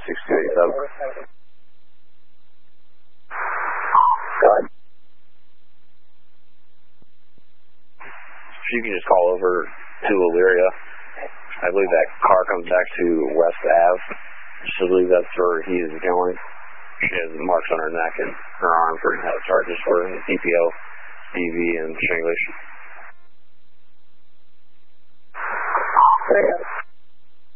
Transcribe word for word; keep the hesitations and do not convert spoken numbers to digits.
six two eight seven. Go ahead. If you can just call over to Elyria. I believe that car comes back to West Ave. I believe that's where he is going. She has marks on her neck and her arm for charges for D P O, D V, and strangulation. Very good.